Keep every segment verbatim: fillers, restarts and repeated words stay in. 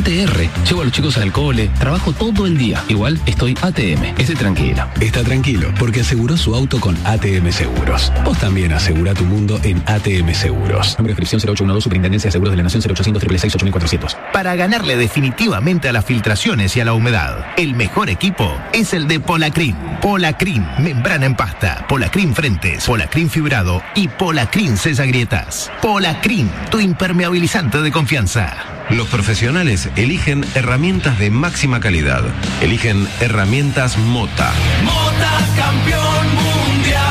A T R. Llevo a los chicos al cole, trabajo todo el día. Igual estoy A T M. Estoy tranquilo. Está tranquilo, porque aseguró su auto con A T M Seguros. Vos también asegura tu mundo en A T M Seguros. Número de inscripción cero ocho uno dos, Superintendencia de Seguros de la Nación cero ochocientos, seis seis seis, ocho mil cuatrocientos. Para ganarle definitivamente a las filtraciones y a la humedad, el mejor equipo es el de Polacrim. Polacrim, membrana en pasta, Polacrim frentes, Polacrim fibrado y Polacrim cesa grietas. Polacrim, tu impermeabilizante de confianza. Los profesionales eligen herramientas de máxima calidad. Eligen herramientas Mota. Mota campeón mundial.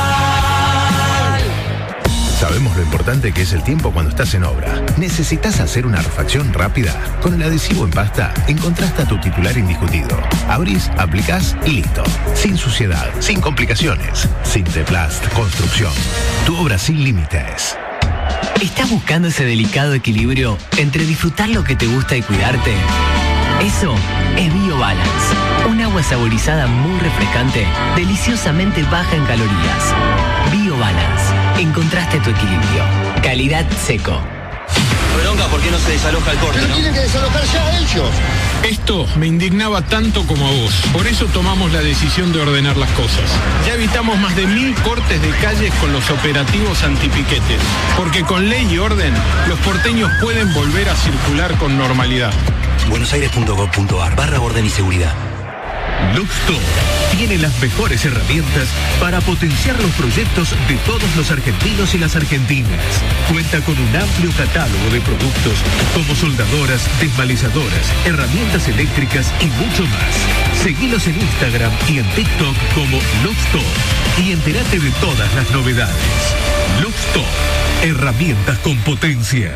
Sabemos lo importante que es el tiempo cuando estás en obra. ¿Necesitas hacer una refacción rápida? Con el adhesivo en pasta encontraste a tu titular indiscutido. Abrís, aplicás y listo. Sin suciedad, sin complicaciones. Sinteplast Construcción. Tu obra sin límites. ¿Estás buscando ese delicado equilibrio entre disfrutar lo que te gusta y cuidarte? Eso es BioBalance, un agua saborizada muy refrescante, deliciosamente baja en calorías. BioBalance, encontraste tu equilibrio. Calidad Seco. Bronca, ¿por qué no se desaloja el corte? Pero ¿no? tienen que desalojar ya ellos. Esto me indignaba tanto como a vos. Por eso tomamos la decisión de ordenar las cosas. Ya evitamos más de mil cortes de calles con los operativos antipiquetes. Porque con ley y orden, los porteños pueden volver a circular con normalidad. buenosaires.gov.ar barra orden y seguridad. Luxtor tiene las mejores herramientas para potenciar los proyectos de todos los argentinos y las argentinas. Cuenta con un amplio catálogo de productos como soldadoras, desmalizadoras, herramientas eléctricas y mucho más. Seguilos en Instagram y en TikTok como Luxtor y entérate de todas las novedades. Luxtor, herramientas con potencia.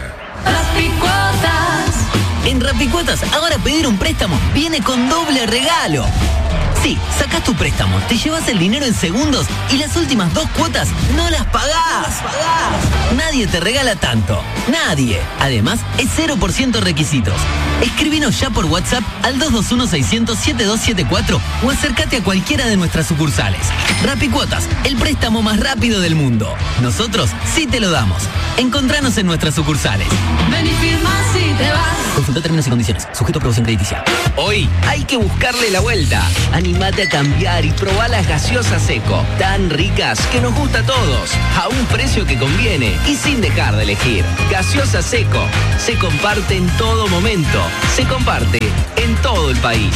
Rapicuotas. En Rapicuotas, ahora pedir un préstamo viene con doble regalo. Sí, sacás tu préstamo, te llevas el dinero en segundos y las últimas dos cuotas no las pagás. No las pagás. Nadie te regala tanto. Nadie. Además, es cero por ciento requisitos. Escribinos ya por WhatsApp al dos dos uno, seis cero cero, siete dos siete cuatro o acércate a cualquiera de nuestras sucursales. Rapicuotas, el préstamo más rápido del mundo. Nosotros sí te lo damos. Encontranos en nuestras sucursales. Ven y firma si te vas. Consulta términos y condiciones. Sujeto a aprobación crediticia. Hoy hay que buscarle la vuelta. Animate a cambiar y probá las gaseosas Seco. Tan ricas que nos gusta a todos. A un precio que conviene y sin dejar de elegir. Gaseosa Seco. Se comparte en todo momento. Se comparte en todo el país.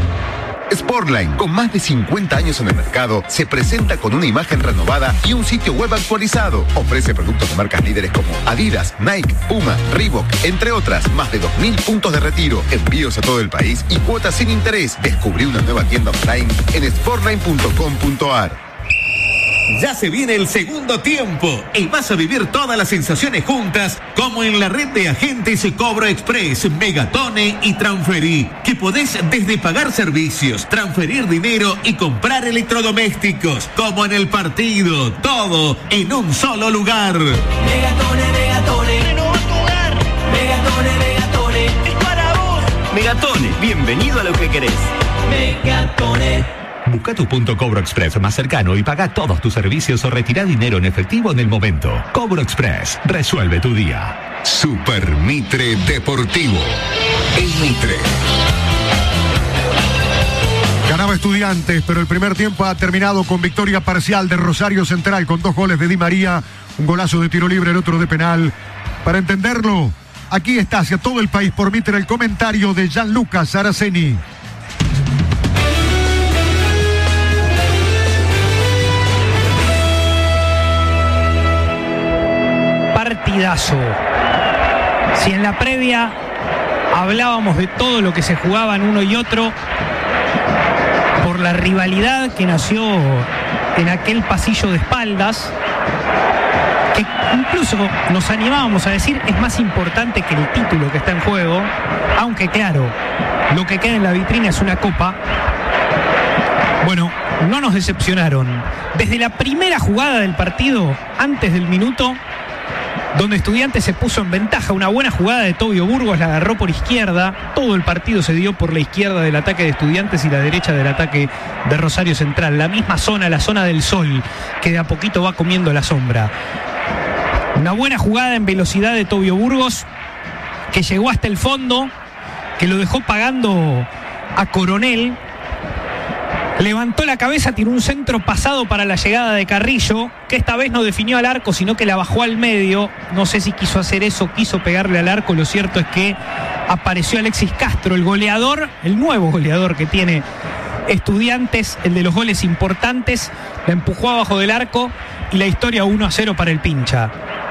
Sportline, con más de cincuenta años en el mercado, se presenta con una imagen renovada y un sitio web actualizado. Ofrece productos de marcas líderes como Adidas, Nike, Puma, Reebok, entre otras. Más de dos mil puntos de retiro, envíos a todo el país y cuotas sin interés. Descubrí una nueva tienda online en sportline punto com punto ar. Ya se viene el segundo tiempo y vas a vivir todas las sensaciones juntas como en la red de agentes Cobro Express, Megatone y Transferí, que podés desde pagar servicios, transferir dinero y comprar electrodomésticos, como en el partido, todo en un solo lugar. Megatone, Megatone, renová tu hogar. Megatone, Megatone, es para vos. Megatone, bienvenido a lo que querés. Megatone. Busca tu punto Cobro Express más cercano y paga todos tus servicios o retira dinero en efectivo en el momento. Cobro Express, resuelve tu día. Super Mitre Deportivo. El Mitre. Ganaba Estudiantes, pero el primer tiempo ha terminado con victoria parcial de Rosario Central con dos goles de Di María, un golazo de tiro libre, el otro de penal. Para entenderlo, aquí está hacia todo el país por Mitre el comentario de Gianluca Saraceni. Partidazo. Si en la previa hablábamos de todo lo que se jugaban uno y otro, por la rivalidad que nació en aquel pasillo de espaldas, que incluso nos animábamos a decir es más importante que el título que está en juego, aunque claro, lo que queda en la vitrina es una copa. Bueno, no nos decepcionaron. Desde la primera jugada del partido, antes del minuto, donde Estudiantes se puso en ventaja, una buena jugada de Tobio Burgos, la agarró por izquierda, todo el partido se dio por la izquierda del ataque de Estudiantes y la derecha del ataque de Rosario Central, la misma zona, la zona del sol, que de a poquito va comiendo la sombra. Una buena jugada en velocidad de Tobio Burgos, que llegó hasta el fondo, que lo dejó pagando a Coronel. Levantó la cabeza, tiró un centro pasado para la llegada de Carrillo, que esta vez no definió al arco, sino que la bajó al medio. No sé si quiso hacer eso, quiso pegarle al arco. Lo cierto es que apareció Alexis Castro, el goleador, el nuevo goleador que tiene Estudiantes, el de los goles importantes. La empujó abajo del arco y la historia uno a cero para el Pincha.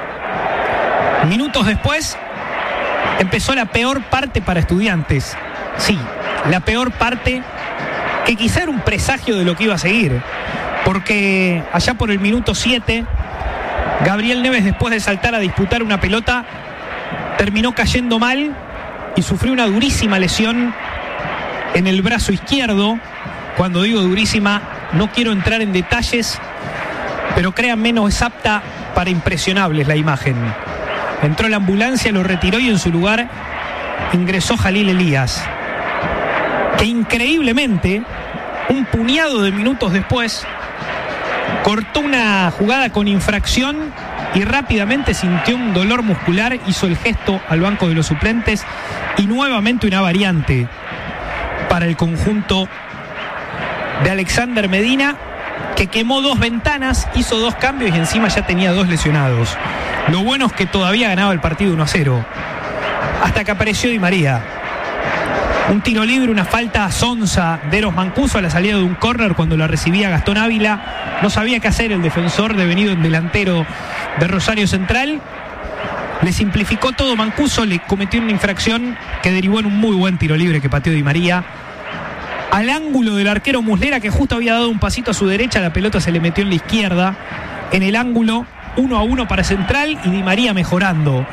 Minutos después empezó la peor parte para Estudiantes. Sí, la peor parte, que quizá era un presagio de lo que iba a seguir, porque allá por el minuto siete, Gabriel Neves, después de saltar a disputar una pelota, terminó cayendo mal y sufrió una durísima lesión en el brazo izquierdo. Cuando digo durísima, no quiero entrar en detalles, pero créanme, no es apta para impresionables la imagen. Entró la ambulancia, lo retiró y en su lugar ingresó Jalil Elías, que increíblemente, un puñado de minutos después, cortó una jugada con infracción y rápidamente sintió un dolor muscular, hizo el gesto al banco de los suplentes y nuevamente una variante para el conjunto de Alexander Medina, que quemó dos ventanas, hizo dos cambios y encima ya tenía dos lesionados. Lo bueno es que todavía ganaba el partido uno a cero, hasta que apareció Di María. Un tiro libre, una falta sonsa de Eros Mancuso a la salida de un córner cuando la recibía Gastón Ávila. No sabía qué hacer el defensor, devenido en delantero de Rosario Central. Le simplificó todo Mancuso, le cometió una infracción que derivó en un muy buen tiro libre que pateó Di María al ángulo del arquero Muslera, que justo había dado un pasito a su derecha. La pelota se le metió en la izquierda, en el ángulo. Uno a uno para Central y Di María mejorando.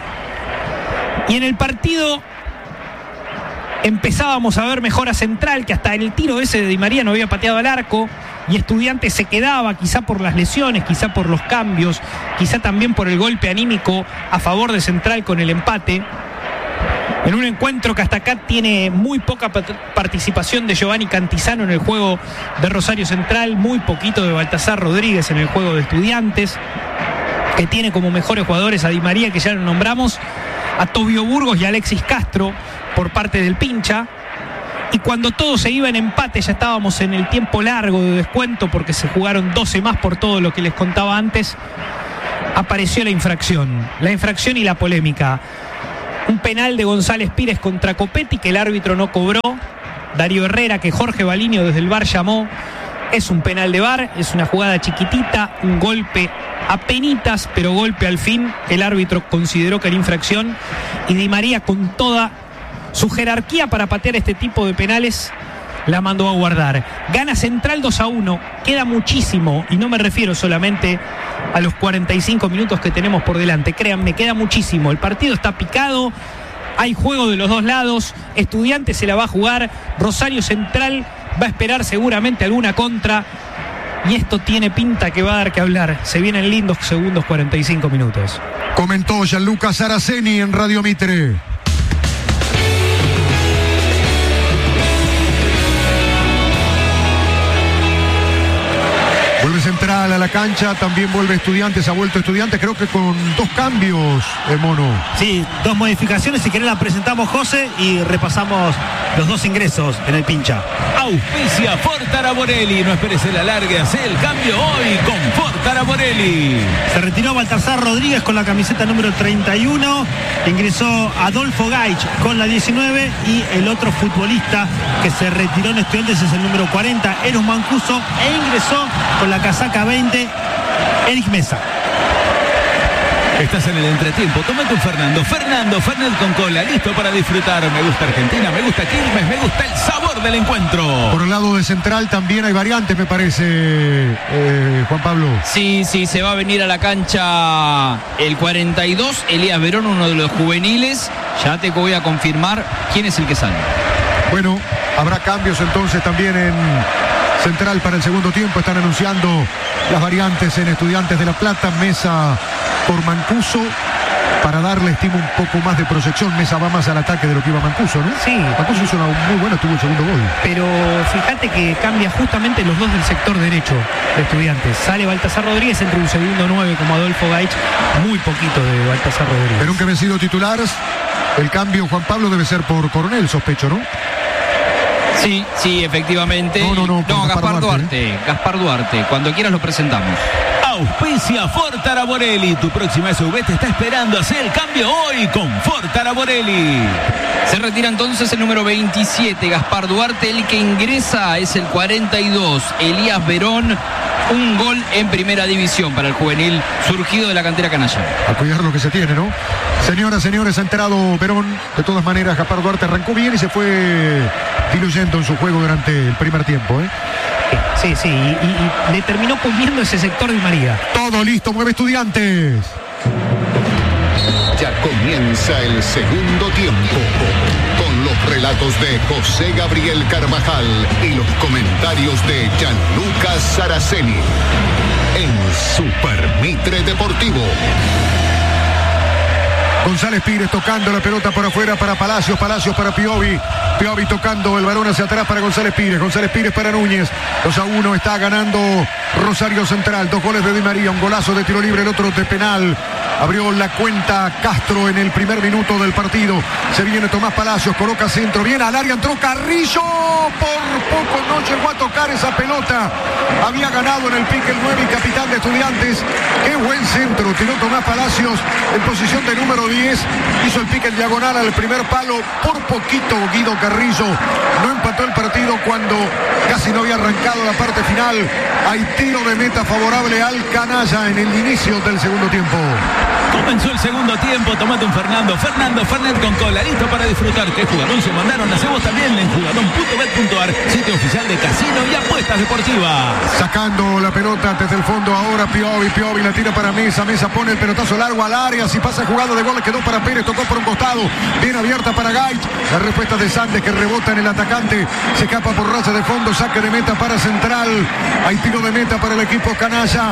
Y en el partido empezábamos a ver mejor a Central, que hasta el tiro ese de Di María no había pateado al arco, y Estudiantes se quedaba, quizá por las lesiones, quizá por los cambios, quizá también por el golpe anímico a favor de Central con el empate. En un encuentro que hasta acá tiene muy poca participación de Giovanni Cantizano en el juego de Rosario Central, muy poquito de Baltasar Rodríguez en el juego de Estudiantes, que tiene como mejores jugadores a Di María, que ya lo nombramos, a Tobio Burgos y a Alexis Castro por parte del Pincha. Y cuando todo se iba en empate, ya estábamos en el tiempo largo de descuento, porque se jugaron doce más por todo lo que les contaba antes, apareció la infracción, la infracción y la polémica. Un penal de González Pires contra Copetti que el árbitro no cobró. Darío Herrera, que Jorge Balinio desde el V A R llamó. Es un penal de V A R, es una jugada chiquitita, un golpe apenitas, pero golpe al fin. El árbitro consideró que era infracción y Di María, con toda su jerarquía para patear este tipo de penales, la mandó a guardar. Gana Central dos a uno, queda muchísimo, y no me refiero solamente a los cuarenta y cinco minutos que tenemos por delante, créanme, queda muchísimo. El partido está picado, hay juego de los dos lados. Estudiantes se la va a jugar, Rosario Central va a esperar seguramente alguna contra, y esto tiene pinta que va a dar que hablar. Se vienen lindos segundos cuarenta y cinco minutos. Comentó Gianluca Saraceni en Radio Mitre. Vuelve Central a la cancha, también vuelve Estudiantes, ha vuelto Estudiantes, creo que con dos cambios, eh, Mono. Sí, dos modificaciones, si querés la presentamos, José, y repasamos los dos ingresos en el Pincha. Auspicia Ford Araborelli, no esperes el alargue, hace el cambio hoy con Ford Araborelli. Se retiró Baltasar Rodríguez con la camiseta número treinta y uno, ingresó Adolfo Gaich con la diecinueve, y el otro futbolista que se retiró en Estudiantes es el número cuarenta, Eros Mancuso, e ingresó con la casaca veinte, Eric Mesa. Estás en el entretiempo, tómate un Fernando. Fernando, Fernet con cola, listo para disfrutar. Me gusta Argentina, me gusta Quilmes, me gusta el sabor del encuentro. Por el lado de Central también hay variantes, me parece, eh, Juan Pablo. Sí, sí, se va a venir a la cancha el cuarenta y dos, Elías Verón, uno de los juveniles. Ya te voy a confirmar quién es el que sale. Bueno, habrá cambios entonces también en Central para el segundo tiempo. Están anunciando las variantes en Estudiantes de La Plata. Mesa por Mancuso, para darle, estimo, un poco más de proyección. Mesa va más al ataque de lo que iba Mancuso, ¿no? Sí. Mancuso hizo una muy buena, tuvo el segundo gol. Pero fíjate que cambia justamente los dos del sector derecho de Estudiantes. Sale Baltasar Rodríguez, entre un segundo nueve como Adolfo Gaich, muy poquito de Baltasar Rodríguez. Pero un que vencido titular, El cambio, Juan Pablo, debe ser por Coronel, sospecho, ¿no? Sí, sí, efectivamente. No, no, no, no Gaspar Gaspar Duarte, Duarte, ¿eh? Gaspar Duarte. Cuando quieras lo presentamos. Auspicia Ford Taraborelli. Tu próxima S U V te está esperando. Haz el cambio hoy con Ford Taraborelli. Se retira entonces el número veintisiete, Gaspar Duarte. El que ingresa es el cuarenta y dos, Elías Verón. Un gol en primera división para el juvenil surgido de la cantera canalla. A cuidar lo que se tiene, ¿no? Señoras, señores, ha enterado Verón. De todas maneras, Gaspar Duarte arrancó bien y se fue diluyendo en su juego durante el primer tiempo, ¿eh? Sí, sí, y, y, y le terminó comiendo ese sector de María. Todo listo, mueve Estudiantes. Ya comienza el segundo tiempo, con los relatos de José Gabriel Carvajal y los comentarios de Gianluca Saraceni en Super Mitre Deportivo. González Pires tocando la pelota por afuera para Palacios, Palacios para Piovi, Piovi tocando el balón hacia atrás para González Pires, González Pires para Núñez, dos a uno está ganando Rosario Central, dos goles de Di María, un golazo de tiro libre, el otro de penal. Abrió la cuenta Castro en el primer minuto del partido. Se viene Tomás Palacios, coloca centro, viene al área, entró Carrillo, por poco no llegó a tocar esa pelota. Había ganado en el pique el nueve y capitán de Estudiantes. Qué buen centro tiró Tomás Palacios en posición de número diez. Hizo el pique en diagonal al primer palo. Por poquito Guido Carrillo no empató el partido cuando casi no había arrancado la parte final. Hay tiro de meta favorable al canalla en el inicio del segundo tiempo. Comenzó el segundo tiempo, tomate un Fernando, Fernando Fernet con cola, listo para disfrutar. ¿Qué jugadón se mandaron? Hacemos también en jugadón punto bet punto ar, sitio oficial de casino y apuestas deportivas. Sacando la pelota desde el fondo ahora Piovi, Piovi la tira para Mesa, Mesa pone el pelotazo largo al área, si pasa jugada de gol quedó para Pérez, tocó por un costado, bien abierta para Gaich, la respuesta de Sandes que rebota en el atacante, se escapa por raza de fondo, saque de meta para Central, hay tiro de meta para el equipo canalla,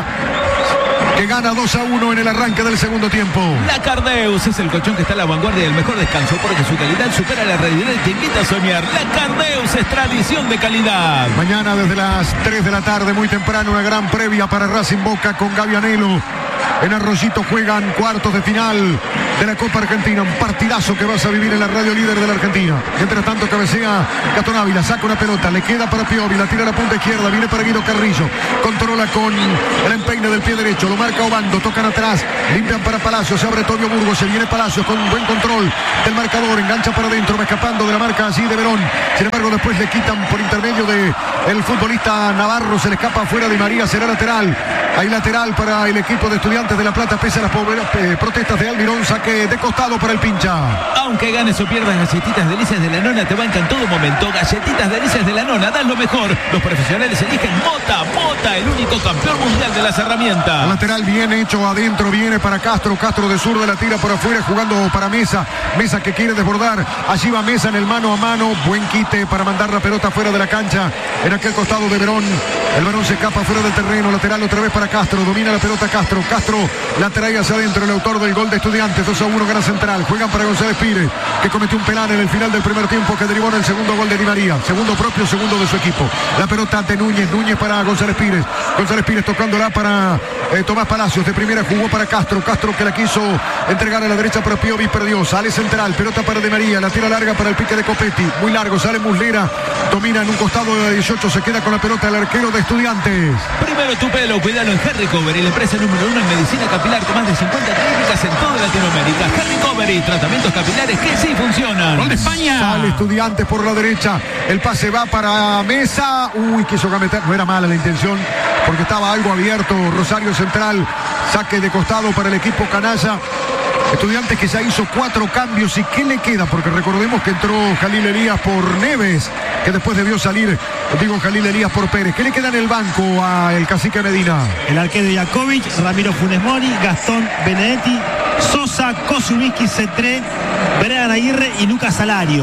que gana dos a uno en el arranque del segundo tiempo. La Cardeus es el colchón que está a la vanguardia del mejor descanso porque su calidad supera la realidad y te invita a soñar. La Cardeus es tradición de calidad. Mañana desde las tres de la tarde, muy temprano, una gran previa para Racing Boca con Gavianelo. En Arroyito juegan cuartos de final de la Copa Argentina. Un partidazo que vas a vivir en la radio líder de la Argentina. Mientras tanto cabecea Gastón Ávila, saca una pelota, le queda para Piovi, la tira a la punta izquierda, viene para Guido Carrillo, controla con el empeine del pie derecho, lo marca Obando, tocan atrás, limpian para Palacios, se abre Tobio Burgos, se viene Palacios con un buen control del marcador, engancha para adentro, va escapando de la marca así de Verón. Sin embargo después le quitan por intermedio de el futbolista Navarro, se le escapa afuera de María, será lateral. Hay lateral para el equipo de Estudiantes de La Plata, pese a las pobres, eh, protestas de Almirón, saque de costado para el pincha. Aunque ganes o pierdas, Galletitas Delicias de la Nona te bancan en todo momento. Galletitas Delicias de la Nona, dan lo mejor. Los profesionales eligen Mota, Mota, el único campeón mundial de las herramientas. El lateral bien hecho adentro, viene para Castro, Castro de zurda la tira por afuera, jugando para Mesa, Mesa que quiere desbordar, allí va Mesa en el mano a mano, buen quite para mandar la pelota fuera de la cancha, en aquel costado de Verón, el Verón se escapa fuera del terreno, lateral otra vez para Castro, domina la pelota Castro, Castro la trae hacia adentro, el autor del gol de Estudiantes, dos a uno gana Central, juegan para González Pires, que cometió un penal en el final del primer tiempo que derivó en el segundo gol de Di María, segundo propio, segundo de su equipo, la pelota de Núñez, Núñez para González Pires, González Pires tocándola para eh, Tomás Palacios, de primera jugó para Castro, Castro que la quiso entregar a la derecha para Piovi, perdió, sale Central, pelota para Di María, la tira larga para el pique de Copetti, muy largo, sale Muslera, domina en un costado de la dieciocho, se queda con la pelota el arquero de Estudiantes. Primero tu pelo, cuidalo en Harry Cover, la empresa número uno en medicina capilar con más de cincuenta clínicas en toda Latinoamérica. Harry Cover, tratamientos capilares que sí funcionan. ¡Gol de España! Sale Estudiantes por la derecha, el pase va para Mesa, uy, quiso gametar, no era mala la intención, porque estaba algo abierto, Rosario Central, saque de costado para el equipo canalla. Estudiantes que ya hizo cuatro cambios y ¿qué le queda? Porque recordemos que entró Jalil Elías por Neves, que después debió salir, digo Jalil Elías por Pérez. ¿Qué le queda en el banco al cacique Medina? El arquero Jakovic, Ramiro Funes Mori, Gastón Benedetti, Sosa, Kosubiski, Cetré, Brian Aguirre y Lucas Salario.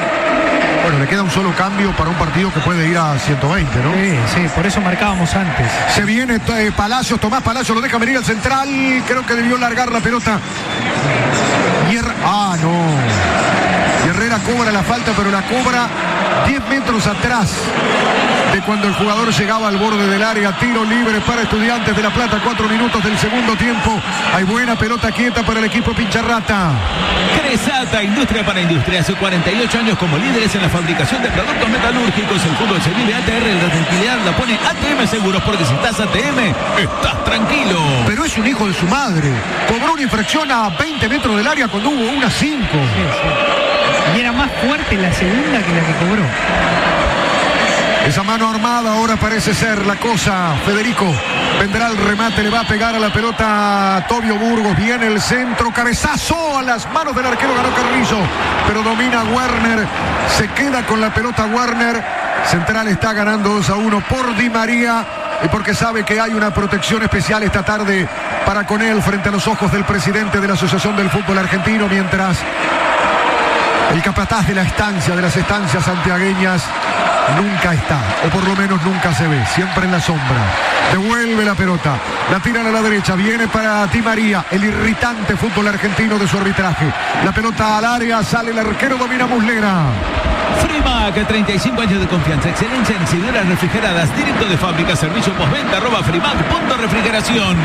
Bueno, le queda un solo cambio para un partido que puede ir a ciento veinte, ¿no? Sí, sí, por eso marcábamos antes. Se viene eh, Palacios, Tomás Palacios, lo deja venir al central, creo que debió largar la pelota. Y Her- ah, no. Y Herrera cobra la falta, pero la cobra diez metros atrás de cuando el jugador llegaba al borde del área. Tiro libre para Estudiantes de La Plata, cuatro minutos del segundo tiempo. Hay buena pelota quieta para el equipo Pincharrata. Cresata, industria para industria. Hace cuarenta y ocho años como líderes en la fabricación de productos metalúrgicos. El fútbol se vive A T R, la tranquilidad la pone A T M Seguros, porque si estás A T M, estás tranquilo. Pero es un hijo de su madre. Cobró una infracción a veinte metros del área cuando hubo una cinco. Sí, sí. Y era más fuerte la segunda que la que cobró. Esa mano armada ahora parece ser la cosa. Federico vendrá el remate, le va a pegar a la pelota a Tobio Burgos. Viene el centro, cabezazo a las manos del arquero, ganó Carrillo, pero domina Werner, se queda con la pelota Werner. Central está ganando dos a uno por Di María, y porque sabe que hay una protección especial esta tarde para con él frente a los ojos del presidente de la Asociación del Fútbol Argentino, mientras el capataz de la estancia, de las estancias santiagueñas, nunca está, o por lo menos nunca se ve, siempre en la sombra. Devuelve la pelota, la tiran a la derecha, viene para Di María, el irritante fútbol argentino de su arbitraje. La pelota al área, sale el arquero, domina Muslera. Frimac, treinta y cinco años de confianza, excelencia en incideras refrigeradas, directo de fábrica, servicio postventa, arroba Frimac, punto refrigeración.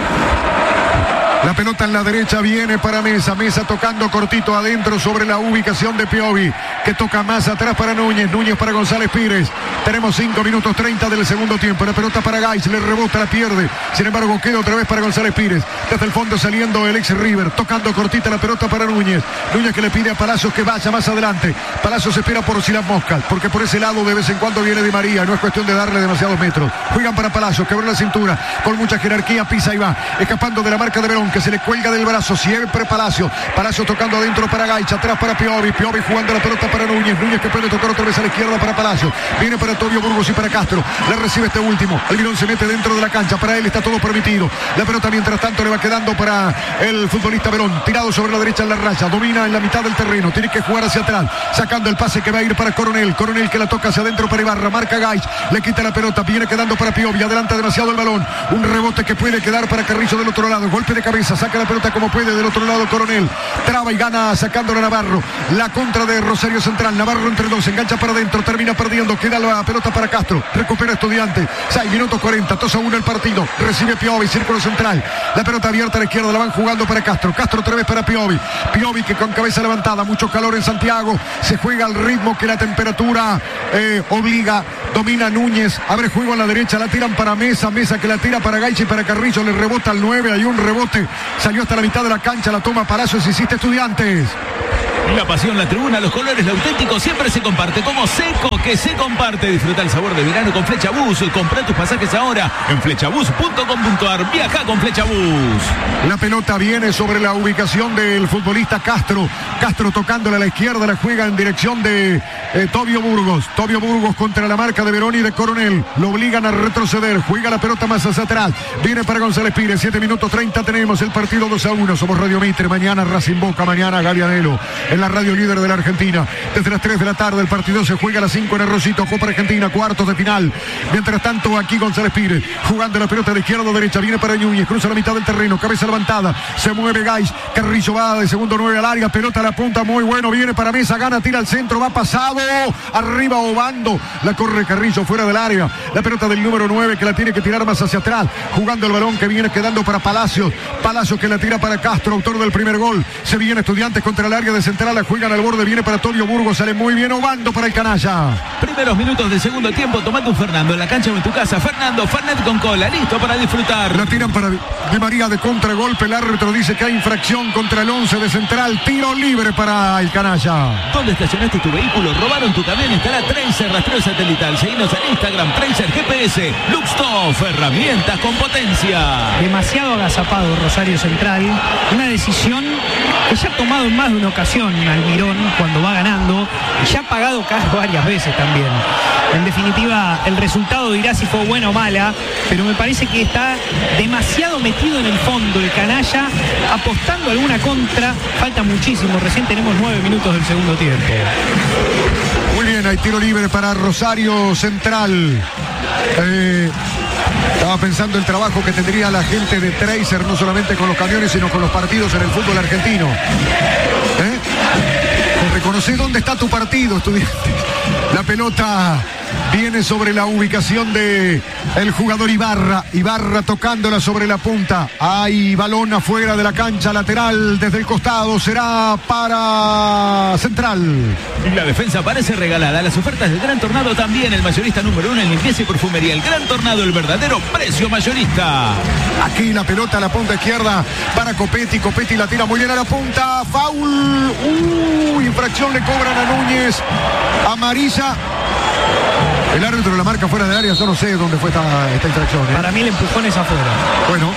La pelota en la derecha viene para Mesa. Mesa tocando cortito adentro sobre la ubicación de Piovi, que toca más atrás para Núñez. Núñez para González Pires. Tenemos cinco minutos treinta del segundo tiempo. La pelota para Gais, le rebota, la pierde. Sin embargo, queda otra vez para González Pires. Desde el fondo saliendo el ex River. Tocando cortita la pelota para Núñez. Núñez que le pide a Palacios que vaya más adelante. Palacios espera por si las moscas, porque por ese lado de vez en cuando viene Di María. No es cuestión de darle demasiados metros. Juegan para Palacios, quebró la cintura. Con mucha jerarquía pisa y va. Escapando de la marca de Verón, que se le cuelga del brazo, siempre Palacio. Palacio tocando adentro para Gaich, atrás para Piovi. Piovi jugando la pelota para Núñez. Núñez que puede tocar otra vez a la izquierda para Palacio. Viene para Tobio Burgos y para Castro. La recibe este último. Almirón se mete dentro de la cancha. Para él está todo permitido. La pelota mientras tanto le va quedando para el futbolista Verón. Tirado sobre la derecha en la raya. Domina en la mitad del terreno. Tiene que jugar hacia atrás. Sacando el pase que va a ir para Coronel. Coronel que la toca hacia adentro para Ibarra. Marca Gaich. Le quita la pelota. Viene quedando para Piovi. Adelanta demasiado el balón. Un rebote que puede quedar para Carrillo del otro lado. Golpe de cabeza. Saca la pelota como puede del otro lado Coronel. Traba y gana sacándole a Navarro. La contra de Rosario Central. Navarro entre dos. Engancha para adentro. Termina perdiendo. Queda la pelota para Castro. Recupera Estudiante. seis minutos cuarenta. dos a uno el partido. Recibe Piovi. Círculo central. La pelota abierta a la izquierda. La van jugando para Castro. Castro otra vez para Piovi. Piovi que con cabeza levantada. Mucho calor en Santiago. Se juega al ritmo que la temperatura eh, obliga. Domina Núñez. Abre juego a la derecha. La tiran para Mesa. Mesa que la tira para Gaichi y para Carrillo. Le rebota al nueve. Hay un rebote. Salió hasta la mitad de la cancha. La toma Palacios. Insiste Estudiantes. La pasión, la tribuna, los colores, lo auténtico siempre se comparte. Como Seco, que se comparte. Disfruta el sabor de verano con Flechabús. Compra tus pasajes ahora en flechabús punto com punto ar. Viaja con Flechabús. La pelota viene sobre la ubicación del futbolista Castro. Castro tocándole a la izquierda. La juega en dirección de eh, Tobio Burgos. Tobio Burgos contra la marca de Verón y de Coronel. Lo obligan a retroceder. Juega la pelota más hacia atrás. Viene para González Pires. siete minutos treinta tenemos el partido dos a uno. Somos Radio Mitre. Mañana Racing Boca. Mañana Gavianelo. En la radio líder de la Argentina. Desde las tres de la tarde el partido se juega a las cinco en el Rosito. Copa Argentina, cuartos de final. Mientras tanto aquí González Pires jugando la pelota de izquierda a derecha. Viene para Núñez, cruza la mitad del terreno, cabeza levantada, se mueve Gais. Carrillo va de segundo nueve al área, pelota a la punta, muy bueno, viene para Mesa, gana, tira al centro, va pasado, arriba Obando, la corre Carrillo fuera del área. La pelota del número nueve que la tiene que tirar más hacia atrás, jugando el balón que viene quedando para Palacios. Palacios que la tira para Castro, autor del primer gol. Se viene Estudiantes contra el área de Central, la juegan al borde, viene para Tobio Burgos, sale muy bien Obando para el canalla. Primeros minutos del segundo tiempo, tomate un Fernando en la cancha o en tu casa. Fernando, Fernet con cola, listo para disfrutar. La tiran para Di María de contragolpe, el árbitro dice que hay infracción contra el once de Central, tiro libre para el canalla. ¿Dónde estacionaste tu vehículo? ¿Robaron tu camión? Estará Tracer, rastreo satelital. Seguinos en Instagram, Tracer G P S, Luxtoff, herramientas con potencia. Demasiado agazapado Rosario Central, una decisión que ya ha tomado en más de una ocasión Almirón cuando va ganando y ya ha pagado caro varias veces también. En definitiva, el resultado dirá si fue buena o mala, pero me parece que está demasiado metido en el fondo el canalla, apostando a alguna contra. Falta muchísimo, recién tenemos nueve minutos del segundo tiempo. Muy bien, hay tiro libre para Rosario Central. Eh, estaba pensando el trabajo que tendría la gente de Tracer, no solamente con los camiones, sino con los partidos en el fútbol argentino. ¿Eh? Reconocí dónde está va tu partido, estudiante. La pelota viene sobre la ubicación de el jugador Ibarra. Ibarra tocándola sobre la punta. Hay balón afuera de la cancha, lateral desde el costado. Será para Central. La defensa parece regalada. Las ofertas del Gran Tornado también. El mayorista número uno en limpieza y perfumería. El Gran Tornado, el verdadero precio mayorista. Aquí la pelota a la punta izquierda para Copetti. Copetti la tira muy bien a la punta. Foul. Uh, infracción le cobran a Núñez. Amarilla. El árbitro la marca fuera del área. Yo no sé dónde fue esta, esta infracción. ¿eh? Para mí el empujón es afuera. Bueno.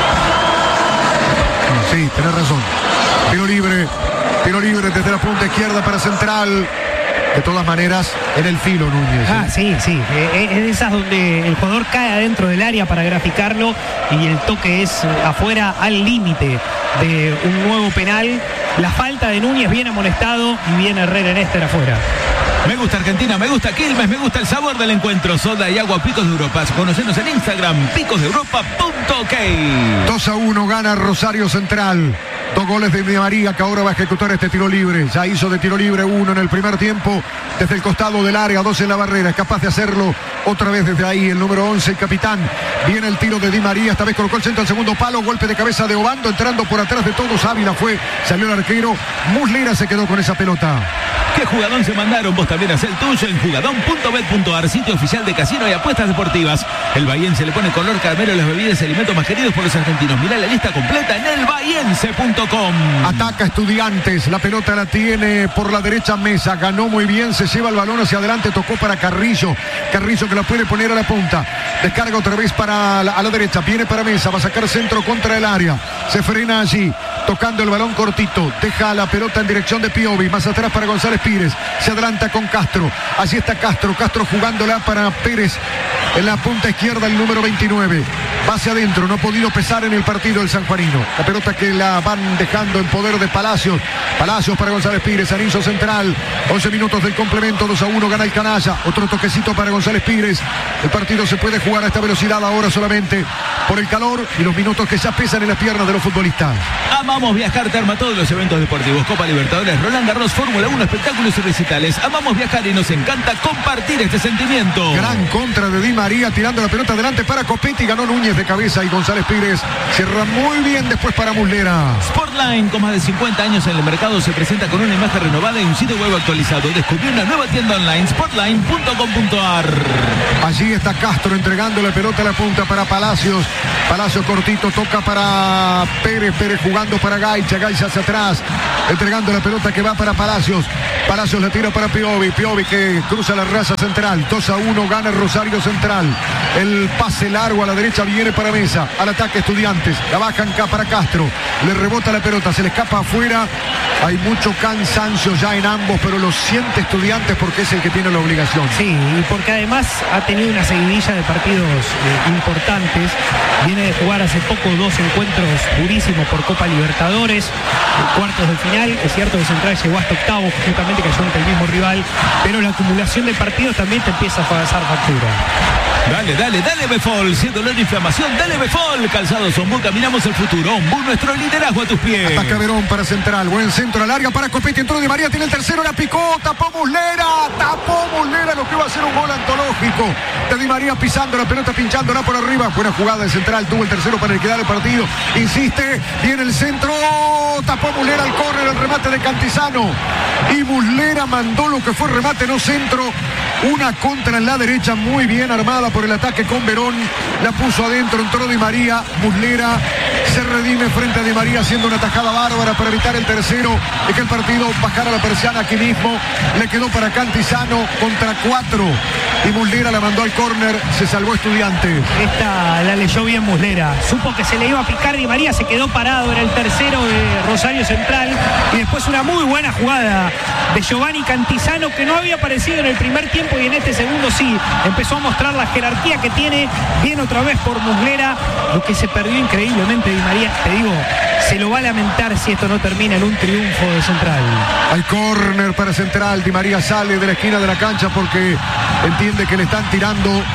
Sí, tenés razón. Tiro libre. Tiro libre desde la punta izquierda para Central. De todas maneras, en el filo Núñez. Ah, sí, sí. Es de esas donde el jugador cae adentro del área para graficarlo y el toque es afuera al límite de un nuevo penal. La falta de Núñez, bien amonestado, y bien Herrera en este afuera. Me gusta Argentina, me gusta Quilmes, me gusta el sabor del encuentro. Soda y agua Picos de Europa. Conocenos en Instagram, picos de europa punto ok. dos a uno gana Rosario Central. Dos goles de Di María, que ahora va a ejecutar este tiro libre. Ya hizo de tiro libre uno en el primer tiempo, desde el costado del área, dos en la barrera. Es capaz de hacerlo otra vez desde ahí. El número once, el capitán. Viene el tiro de Di María. Esta vez colocó el centro al segundo palo. Golpe de cabeza de Obando, entrando por atrás de todos. Ávila fue, salió el arquero. Muslera se quedó con esa pelota. ¿Qué jugadón se mandaron? Vos también hacés el tuyo en jugadón punto bet punto ar, sitio oficial de casino y apuestas deportivas. El bahiense le pone color caramelo a las bebidas y alimentos más queridos por los argentinos. Mirá la lista completa en el bahiense punto com. Ataca Estudiantes, la pelota la tiene por la derecha Mesa, ganó muy bien, se lleva el balón hacia adelante, tocó para Carrillo. Carrillo que la puede poner a la punta. Descarga otra vez para la, a la derecha, viene para Mesa, va a sacar centro contra el área. Se frena allí, tocando el balón cortito, deja la pelota en dirección de Piovi, más atrás para González Pires, se adelanta con Castro, allí está Castro, Castro jugándola para Pérez en la punta izquierda, el número veintinueve, va hacia adentro, no ha podido pesar en el partido el sanjuanino, la pelota que la van dejando en poder de Palacios, Palacios para González Pires, anillo central, once minutos del complemento, dos a uno gana el Canalla, otro toquecito para González Pires, el partido se puede jugar a esta velocidad ahora solamente por el calor y los minutos que ya pesan en las piernas de los futbolistas. Amamos viajar, te arma todos los eventos deportivos, Copa Libertadores, Roland Garros, Fórmula uno, espectáculos y recitales. Amamos viajar y nos encanta compartir este sentimiento. Gran contra de Di María, tirando la pelota adelante para Copetti, ganó Núñez de cabeza y González Pires cierra muy bien después para Muslera. Sportline, con más de cincuenta años en el mercado, se presenta con una imagen renovada y un sitio web actualizado. Descubrió una nueva tienda online, sportline punto com punto ar. Allí está Castro entregando la pelota a la punta para Palacios. Palacios cortito, toca para Pérez, Pérez jugando para Gaicha, Gaicha hacia atrás, entregando la pelota que va para Palacios. Palacios la tira para Piovi, Piovi que cruza la raza central, dos a uno gana Rosario Central. El pase largo a la derecha viene para Mesa, al ataque Estudiantes, la bajan acá para Castro, le rebota la pelota, se le escapa afuera. Hay mucho cansancio ya en ambos, pero lo siente Estudiantes porque es el que tiene la obligación. Sí, y porque además ha tenido una seguidilla de partidos eh, importantes. Viene de jugar hace poco dos encuentros durísimos por Copa Libertadores, cuartos de final. Es cierto que Central llegó hasta octavos, justamente cayó ante el mismo rival, pero la acumulación de partidos también te empieza a pasar factura. Dale, dale, dale Befol, si es dolor de inflamación, dale Befol. Calzados Ombú, caminamos el futuro. Ombú, nuestro liderazgo a tus pies. Ataca Verón para Central, buen centro a larga para Copetti, entró Di María, tiene el tercero, la picó, tapó Muslera, tapó Muslera, lo que va a ser un gol antológico de Di María pisando la pelota, pinchándola por arriba. Buena jugada de Central, tuvo el tercero para liquidar el partido, insiste, viene el centro, tapó Muslera al córner, el remate de Cantizano y Muslera mandó lo que fue remate, no centro. Una contra en la derecha muy bien armada por el ataque con Verón. La puso adentro, entró Di María. Muslera se redime frente a Di María haciendo una tajada bárbara para evitar el tercero y que el partido bajara la persiana aquí mismo. Le quedó para Cantizano contra cuatro. Y Muslera la mandó al córner. Se salvó Estudiantes. Esta la leyó bien Muslera. Supo que se le iba a picar Di María. Se quedó parado. Era el tercero de Rosario Central. Y después una muy buena jugada de Giovanni Cantizano, que no había aparecido en el primer tiempo y en este segundo sí. Empezó a mostrar la jerarquía que tiene. Bien otra vez por Muslera. Lo que se perdió increíblemente Di María. Te digo, se lo va a lamentar si esto no termina en un triunfo de Central. Hay córner para Central. Di María sale de la esquina de la cancha porque entiende que le están tirando.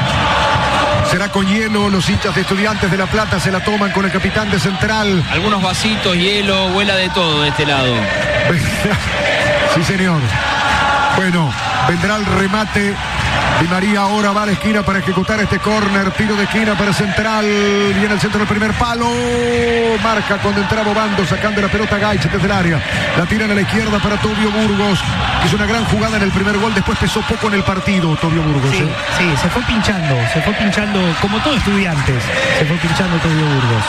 Será con hielo, los hinchas de Estudiantes de La Plata se la toman con el capitán de Central. Algunos vasitos, hielo, vuela de todo de este lado. Sí, señor. Bueno, vendrá el remate. Di María ahora va a la esquina para ejecutar este córner. Tiro de esquina para Central. Viene al centro del primer palo. Marca cuando entraba Obando, sacando la pelota Gaich desde el área. La tiran a la izquierda para Tobio Burgos. Hizo una gran jugada en el primer gol. Después pesó poco en el partido Tobio Burgos. Sí, ¿eh? sí, se fue pinchando. Se fue pinchando como todo Estudiantes. Se fue pinchando Tobio Burgos.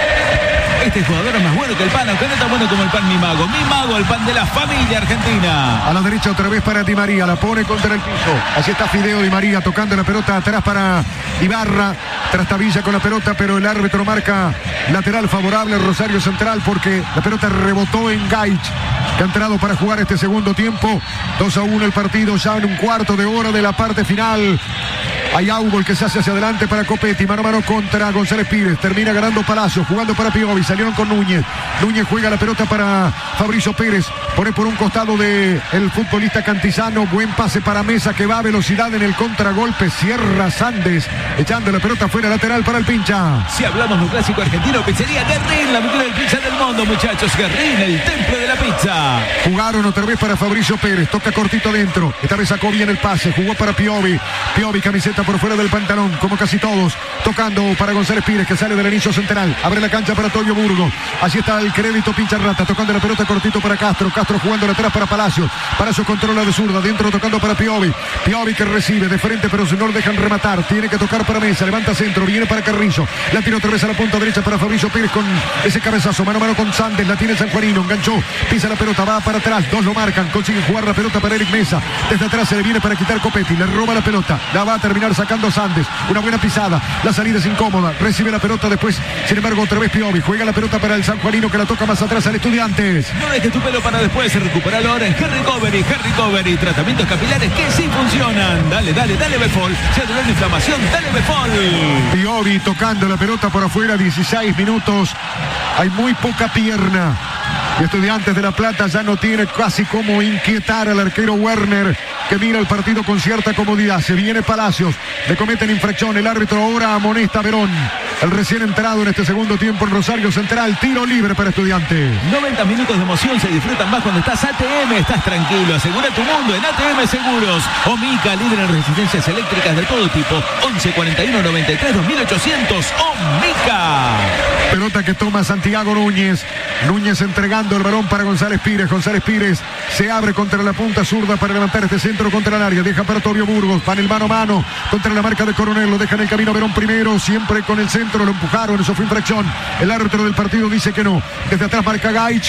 Este jugador es más bueno que el pan, aunque no tan bueno como el pan Mi Mago. Mi Mago, el pan de la familia argentina. A la derecha otra vez para Di María, la pone contra el piso. Así está Fideo Di María tocando la pelota atrás para Ibarra. Trastabilla con la pelota, pero el árbitro marca lateral favorable al Rosario Central porque la pelota rebotó en Gaich, que ha entrado para jugar este segundo tiempo. dos a uno el partido, ya en un cuarto de hora de la parte final. Hay Aubol que se hace hacia adelante para Copetti, mano a mano contra González Pires, termina ganando Palacio, jugando para Piovi, salieron con Núñez, Núñez juega la pelota para Fabricio Pérez, pone por un costado de el futbolista Cantizano, buen pase para Mesa que va a velocidad en el contragolpe, cierra Sandes, echando la pelota fuera lateral para el Pincha. Si hablamos de un clásico argentino, pizzería Guerrín, la mejor del pizza del mundo, muchachos, Guerrín, el templo de la pizza. Jugaron otra vez para Fabricio Pérez, toca cortito adentro, esta vez sacó bien el pase, jugó para Piovi, Piovi camiseta por fuera del pantalón, como casi todos, tocando para González Pires que sale del anillo central, abre la cancha para Tobio Burgos, allí está el crédito Pincha Rata, tocando la pelota cortito para Castro, Castro jugando atrás para Palacios, Palacios controla de zurda, dentro tocando para Piovi, Piovi que recibe de frente pero si no lo dejan rematar, tiene que tocar para Mesa, levanta centro, viene para Carrillo, la tira otra vez a la punta derecha para Fabricio Pérez con ese cabezazo, mano a mano con Sandes, la tiene el sanjuanino, enganchó, pisa la pelota, va para atrás, dos lo marcan, consigue jugar la pelota para Eric Mesa, desde atrás se le viene para quitar Copetti, le roba la pelota, la va a terminar sacando Sandes, una buena pisada, la salida es incómoda, recibe la pelota después, sin embargo otra vez Piovi, juega la pelota para el sanjuanino que la toca más atrás al Estudiantes. No dejes tu pelo para después, recuperalo ahora en Hair Recovery, Hair Recovery, tratamientos capilares que sí funcionan. Dale, dale, dale Befol, si te duele inflamación, dale Befol. Piovi tocando la pelota por afuera, dieciséis minutos, hay muy poca pierna. Y Estudiantes de La Plata ya no tiene casi cómo inquietar al arquero Werner, que mira el partido con cierta comodidad. Se viene Palacios, le cometen infracción, el árbitro ahora amonesta a Verón, el recién entrado en este segundo tiempo en Rosario Central, tiro libre para Estudiantes. noventa minutos de emoción se disfrutan más cuando estás A T M, estás tranquilo, asegura tu mundo en A T M Seguros. Omica, líder en resistencias eléctricas de todo tipo, once cuarenta y uno noventa y tres dos mil ochocientos, Omica. Pelota que toma Santiago Núñez, Núñez entregando el balón para González Pires, González Pires se abre contra la punta zurda para levantar este centro contra el área, deja para Tobio Burgos, van el mano a mano contra la marca de Coronel, lo deja en el camino Verón primero, siempre con el centro, lo empujaron, eso fue infracción, el árbitro del partido dice que no, desde atrás marca Gaich,